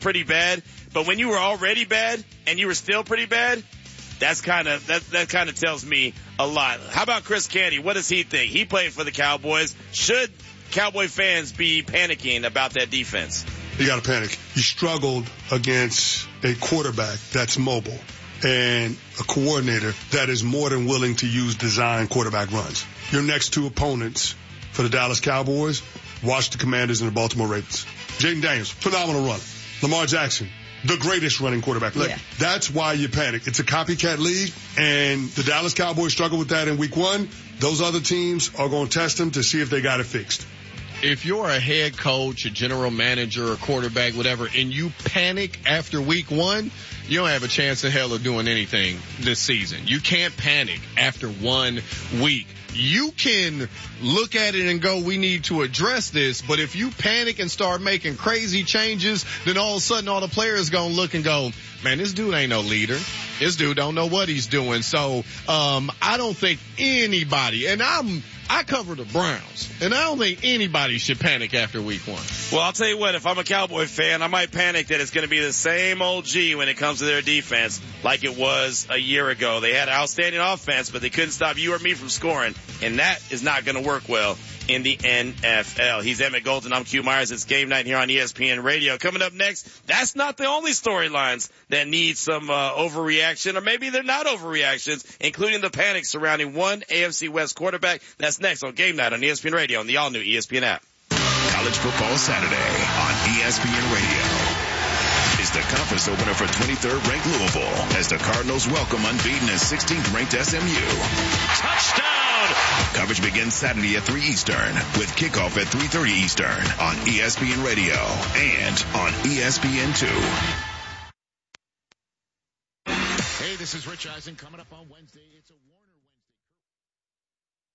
pretty bad. But when you were already bad and you were still pretty bad, that kind of tells me a lot. How about Chris Canty? What does he think? He played for the Cowboys. Should Cowboy fans be panicking about that defense? You got to panic. You struggled against a quarterback that's mobile and a coordinator that is more than willing to use design quarterback runs. Your next two opponents for the Dallas Cowboys, Washington Commanders and the Baltimore Ravens. Jaden Daniels, phenomenal runner. Lamar Jackson, the greatest running quarterback. Like, that's why you panic. It's a copycat league, and the Dallas Cowboys struggled with that in week 1. Those other teams are going to test them to see if they got it fixed. If you're a head coach, a general manager, a quarterback, whatever, and you panic after week 1, you don't have a chance in hell of doing anything this season. You can't panic after 1 week. You can look at it and go, we need to address this. But if you panic and start making crazy changes, then all of a sudden all the players going to look and go, man, this dude ain't no leader. This dude don't know what he's doing. So, I don't think anybody, and I cover the Browns, and I don't think anybody should panic after week 1. Well, I'll tell you what, if I'm a Cowboy fan, I might panic that it's going to be the same old G when it comes to their defense like it was a year ago. They had outstanding offense, but they couldn't stop you or me from scoring, and that is not going to work well in the NFL. He's Emmett Golden. I'm Q Myers. It's Game Night here on ESPN Radio. Coming up next, that's not the only storylines that need some overreaction, or maybe they're not overreactions, including the panic surrounding one AFC West quarterback. That's next on Game Night on ESPN Radio and the all-new ESPN app. College Football Saturday on ESPN Radio is the conference opener for 23rd ranked Louisville as the Cardinals welcome unbeaten and 16th ranked SMU. Touchdown! Coverage begins Saturday at 3 Eastern with kickoff at 3:30 Eastern on ESPN Radio and on ESPN2. Hey, this is Rich Eisen coming up on Wednesday. It's a Warner